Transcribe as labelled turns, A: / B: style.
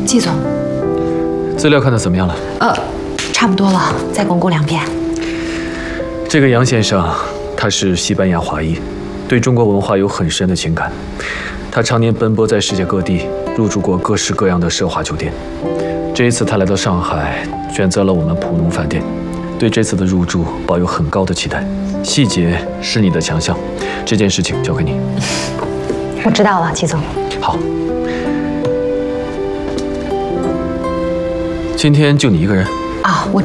A: 季总，
B: 资料看得怎么样了？
A: 差不多了，再巩固2遍。
B: 这个杨先生，他是西班牙华裔，对中国文化有很深的情感。他常年奔波在世界各地，入住过各式各样的奢华酒店。这一次他来到上海，选择了我们普农饭店，对这次的入住抱有很高的期待。细节是你的强项，这件事情交给你。
A: 我知道了，季总。
B: 好。今天就你一个人？
A: 啊，我